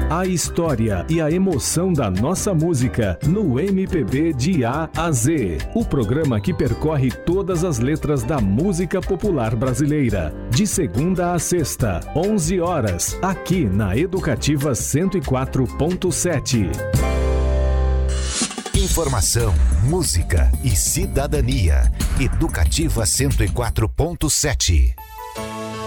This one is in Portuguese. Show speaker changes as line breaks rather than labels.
A história e a emoção da nossa música no MPB de A a Z. O programa que percorre todas as letras da música popular brasileira. De segunda a sexta, 11 horas, aqui na Educativa 104.7.
Informação, música e cidadania. Educativa 104.7.